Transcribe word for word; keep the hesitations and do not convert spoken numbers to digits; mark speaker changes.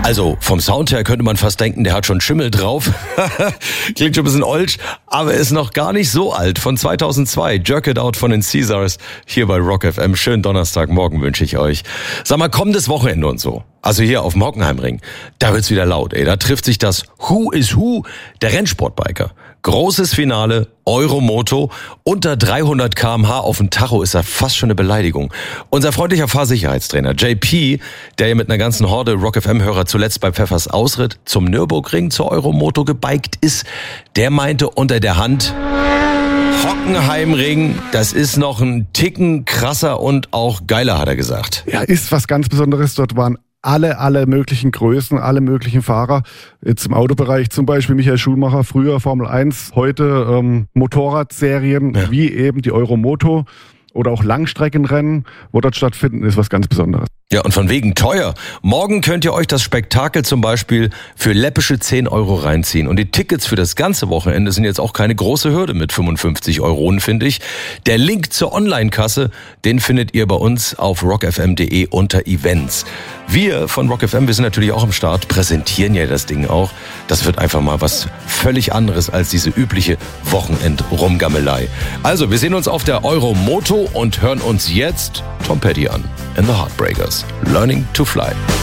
Speaker 1: Also vom Sound her könnte man fast denken, der hat schon Schimmel drauf. Klingt schon ein bisschen old, aber ist noch gar nicht so alt. Von zweitausendzwei, Jerk It Out von den Caesars, hier bei Rock F M. Schönen Donnerstagmorgen wünsche ich euch. Sag mal, kommendes Wochenende und so. Also hier auf dem Hockenheimring, da wird's wieder laut, ey. Da trifft sich das Who is Who der Rennsportbiker. Großes Finale, Euromoto, unter dreihundert Kilometer pro Stunde auf dem Tacho ist ja fast schon eine Beleidigung. Unser freundlicher Fahrsicherheitstrainer J P, der ja mit einer ganzen Horde Rock F M-Hörer zuletzt bei Pfeffers Ausritt zum Nürburgring zur Euromoto gebiked ist, der meinte unter der Hand, Hockenheimring, das ist noch ein Ticken krasser und auch geiler, hat er gesagt.
Speaker 2: Ja, ist was ganz Besonderes. Dort waren alle, alle möglichen Größen, alle möglichen Fahrer. Jetzt im Autobereich zum Beispiel Michael Schumacher, früher Formel eins, heute ähm, Motorradserien, ja, wie eben die Euromoto oder auch Langstreckenrennen, wo dort stattfinden, ist was ganz Besonderes.
Speaker 1: Ja, und von wegen teuer. Morgen könnt ihr euch das Spektakel zum Beispiel für läppische zehn Euro reinziehen. Und die Tickets für das ganze Wochenende sind jetzt auch keine große Hürde mit fünfundfünfzig Euro, finde ich. Der Link zur Online-Kasse, den findet ihr bei uns auf rock f m punkt d e unter Events. Wir von Rock F M, wir sind natürlich auch am Start, präsentieren ja das Ding auch. Das wird einfach mal was völlig anderes als diese übliche Wochenend-Rumgammelei. Also, wir sehen uns auf der Euromoto und hören uns jetzt Tom Petty an in The Heartbreakers. Learning to Fly.